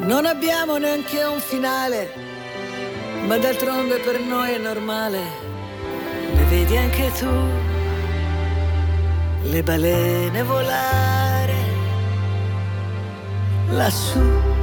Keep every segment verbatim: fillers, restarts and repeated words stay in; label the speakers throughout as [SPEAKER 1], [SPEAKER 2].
[SPEAKER 1] Non abbiamo neanche un finale, ma d'altronde per noi è normale. Le vedi anche tu, le balene volare lassù.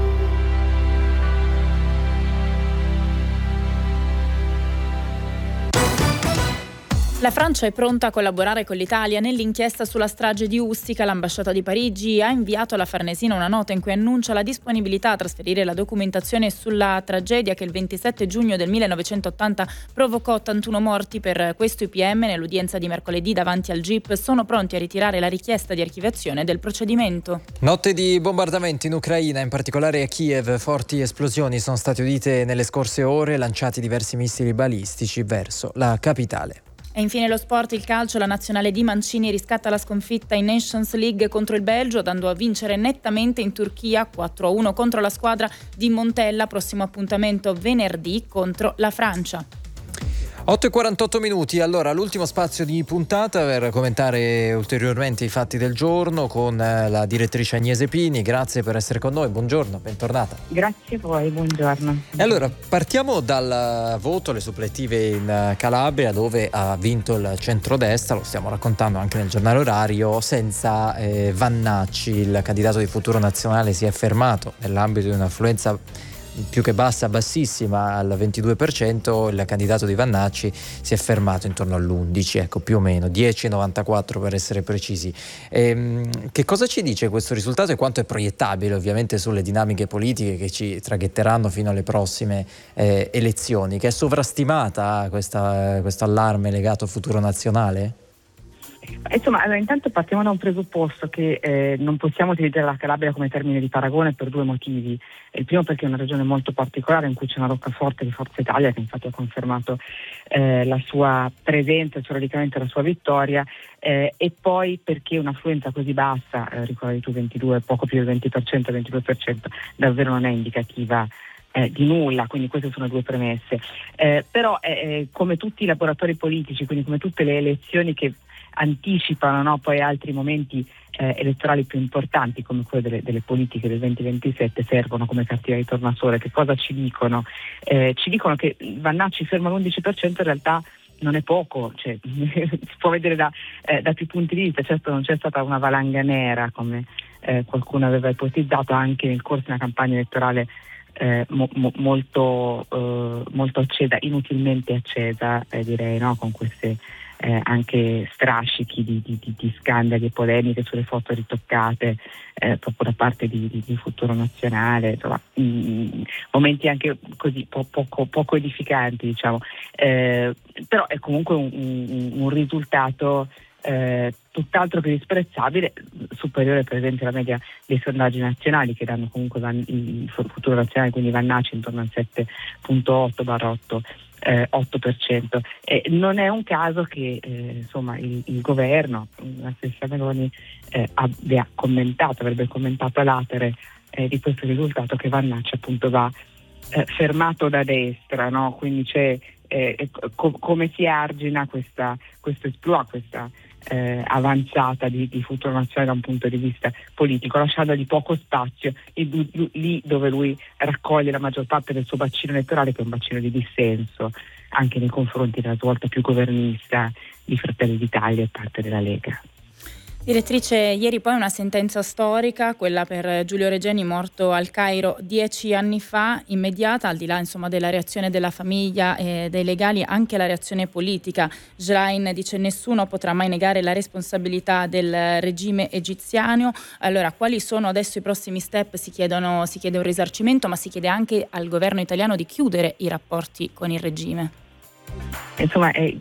[SPEAKER 2] La Francia è pronta a collaborare con l'Italia nell'inchiesta sulla strage di Ustica. L'ambasciata di Parigi ha inviato alla Farnesina una nota in cui annuncia la disponibilità a trasferire la documentazione sulla tragedia che il ventisette giugno del millenovecentottanta provocò ottantuno morti. Per questo I P M, nell'udienza di mercoledì davanti al G I P, sono pronti a ritirare la richiesta di archiviazione del procedimento.
[SPEAKER 3] Notte di bombardamenti in Ucraina, in particolare a Kiev. Forti esplosioni sono state udite nelle scorse ore, lanciati diversi missili balistici verso la capitale.
[SPEAKER 2] E infine lo sport, il calcio. La nazionale di Mancini riscatta la sconfitta in Nations League contro il Belgio, andando a vincere nettamente in Turchia quattro a uno contro la squadra di Montella. Prossimo appuntamento venerdì contro la Francia.
[SPEAKER 3] otto e quarantotto minuti, allora l'ultimo spazio di puntata per commentare ulteriormente i fatti del giorno con la direttrice Agnese Pini. Grazie per essere con noi, buongiorno, bentornata.
[SPEAKER 4] Grazie a voi, buongiorno.
[SPEAKER 3] E allora partiamo dal voto alle suppletive in Calabria, dove ha vinto il centrodestra, lo stiamo raccontando anche nel giornale orario, senza eh, Vannacci. Il candidato di Futuro Nazionale si è fermato nell'ambito di un'affluenza più che bassa, bassissima, al ventidue per cento. Il candidato di Vannacci si è fermato intorno all'undici, ecco, più o meno dieci virgola novantaquattro per essere precisi. Ehm, che cosa ci dice questo risultato e quanto è proiettabile ovviamente sulle dinamiche politiche che ci traghetteranno fino alle prossime eh, elezioni? Che è sovrastimata questa, questo allarme legato al Futuro Nazionale?
[SPEAKER 4] Insomma, allora, intanto partiamo da un presupposto che eh, non possiamo utilizzare la Calabria come termine di paragone per due motivi. Il primo perché è una regione molto particolare in cui c'è una roccaforte di Forza Italia che infatti ha confermato eh, la sua presenza e sporadicamente la sua vittoria, eh, e poi perché un'affluenza così bassa, eh, ricordi tu ventidue, poco più del venti per cento, ventidue per cento, davvero non è indicativa Eh, di nulla, quindi queste sono due premesse. Eh, però eh, come tutti i laboratori politici, quindi come tutte le elezioni che anticipano, no, poi altri momenti eh, elettorali più importanti come quello delle, delle politiche del duemilaventisette, servono come cartina di tornasole. Che cosa ci dicono? Eh, ci dicono che Vannacci ferma all'undici per cento, in realtà non è poco, cioè, si può vedere da, eh, da più punti di vista. Certo non c'è stata una valanga nera come eh, qualcuno aveva ipotizzato anche nel corso di una campagna elettorale Eh, mo, mo, molto, eh, molto accesa, inutilmente accesa, eh, direi, no? Con queste eh, anche strascichi di, di, di, di scandali e polemiche sulle foto ritoccate eh, proprio da parte di, di, di Futuro Nazionale, insomma, mh, momenti anche così po- poco, poco edificanti, diciamo, eh, però è comunque un, un, un risultato Eh, tutt'altro che disprezzabile, superiore per esempio alla media dei sondaggi nazionali che danno comunque van- il Futuro Nazionale, quindi Vannacci intorno al sette virgola otto barra otto eh, otto per cento. E non è un caso che eh, insomma il, il governo, la stessa Meloni, eh, abbia commentato, avrebbe commentato a latere eh, di questo risultato, che Vannacci appunto va eh, fermato da destra, no? Quindi c'è eh, co- come si argina questa, questo esploit, questa Eh, avanzata di, di Futuro Nazionale da un punto di vista politico, lasciandogli poco spazio lì, lì dove lui raccoglie la maggior parte del suo bacino elettorale, che è un bacino di dissenso anche nei confronti della svolta più governista di Fratelli d'Italia e parte della Lega.
[SPEAKER 2] Direttrice, ieri poi una sentenza storica, quella per Giulio Regeni, morto al Cairo dieci anni fa, immediata, al di là insomma della reazione della famiglia e dei legali, anche la reazione politica. Schlein dice: nessuno potrà mai negare la responsabilità del regime egiziano. Allora, quali sono adesso i prossimi step? Si chiedono, si chiede un risarcimento, ma si chiede anche al governo italiano di chiudere i rapporti con il regime.
[SPEAKER 4] Insomma, è,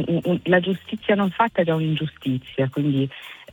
[SPEAKER 4] la giustizia non fatta è già un'ingiustizia, quindi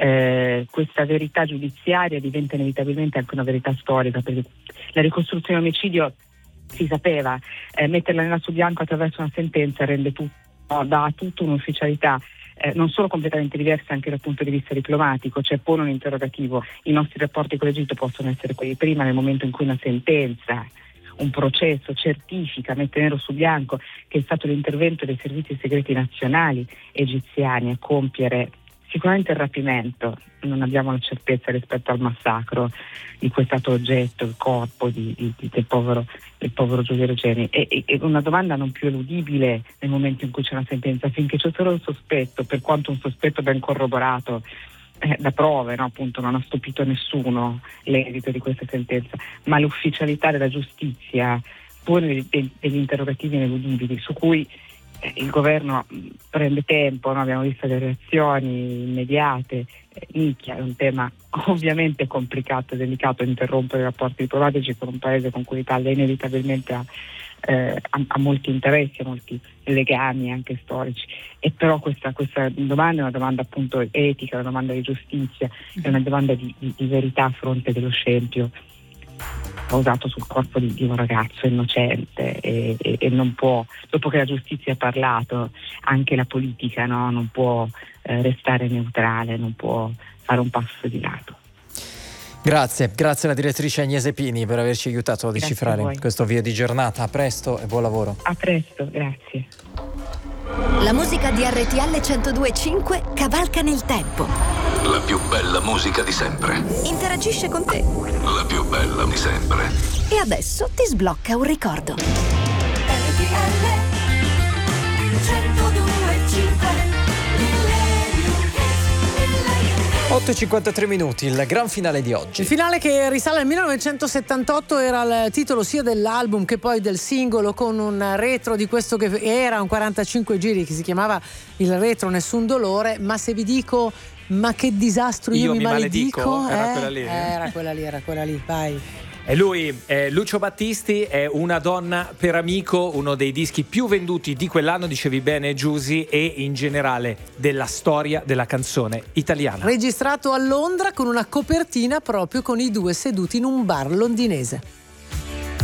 [SPEAKER 4] eh, questa verità giudiziaria diventa inevitabilmente anche una verità storica, perché la ricostruzione omicidio si sapeva, eh, metterla nera su bianco attraverso una sentenza rende tutto, no, dà tutto un'ufficialità eh, non solo completamente diversa anche dal punto di vista diplomatico, cioè pone un interrogativo: i nostri rapporti con l'Egitto possono essere quelli di prima, nel momento in cui una sentenza, un processo certifica, mette nero su bianco che è stato l'intervento dei servizi segreti nazionali egiziani a compiere Sicuramente il rapimento, non abbiamo la certezza rispetto al massacro di cui è stato oggetto il corpo di, di, di, del, povero, del povero Giulio Regeni. È, è, è una domanda non più eludibile nel momento in cui c'è una sentenza, finché c'è solo un sospetto, per quanto un sospetto ben corroborato eh, da prove, no? Appunto non ha stupito nessuno l'esito di questa sentenza, ma l'ufficialità della giustizia pone degli, degli interrogativi ineludibili su cui il governo prende tempo, no? Abbiamo visto le reazioni immediate. Nicchia è un tema ovviamente complicato e delicato, interrompere i rapporti diplomatici con un paese con cui l'Italia inevitabilmente ha, eh, ha, ha molti interessi, molti legami anche storici, e però questa, questa domanda è una domanda appunto etica, una domanda di giustizia, è una domanda di, di, di verità a fronte dello scempio usato sul corpo di, di un ragazzo innocente e, e, e non può, dopo che la giustizia ha parlato, anche la politica, no? Non può eh, restare neutrale, non può fare un passo di lato.
[SPEAKER 3] Grazie, grazie alla direttrice Agnese Pini per averci aiutato a decifrare a questo avvio di giornata. A presto e buon lavoro.
[SPEAKER 4] A presto, grazie.
[SPEAKER 5] La musica di R T L centodue e cinque cavalca nel tempo.
[SPEAKER 6] La più bella musica di sempre.
[SPEAKER 5] Interagisce con te.
[SPEAKER 6] La più bella di sempre.
[SPEAKER 5] E adesso ti sblocca un ricordo. R T L centodue e cinque.
[SPEAKER 3] otto e cinquantatré minuti, il gran finale di oggi.
[SPEAKER 7] Il finale che risale al millenovecentosettantotto era il titolo sia dell'album che poi del singolo, con un retro di questo che era un quarantacinque giri che si chiamava il retro Nessun Dolore. Ma se vi dico ma che disastro, io, io mi, mi maledico, maledico era,
[SPEAKER 8] eh? quella lì,
[SPEAKER 7] eh, era quella lì, era quella lì, vai.
[SPEAKER 8] E lui, eh, Lucio Battisti, è Una donna per amico, uno dei dischi più venduti di quell'anno, dicevi bene Giusy, e in generale della storia della canzone italiana.
[SPEAKER 7] Registrato a Londra con una copertina proprio con i due seduti in un bar londinese.